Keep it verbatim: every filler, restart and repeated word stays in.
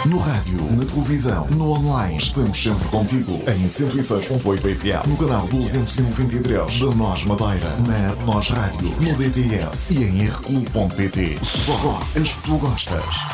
No rádio, na televisão, no online. Estamos sempre contigo. Em cento e seis ponto oito F M. No canal duzentos e noventa e três da Nós Madeira. Na Nós Rádio. No D T S. E em r q ponto p t. Só as que tu gostas.